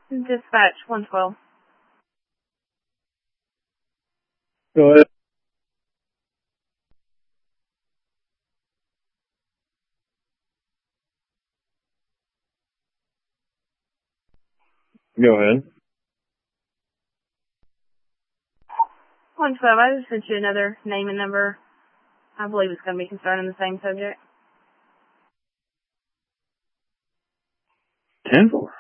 Dispatch 112. Go ahead. Go ahead. 112, I just sent you another name and number. I believe it's going to be concerning the same subject. 10-4.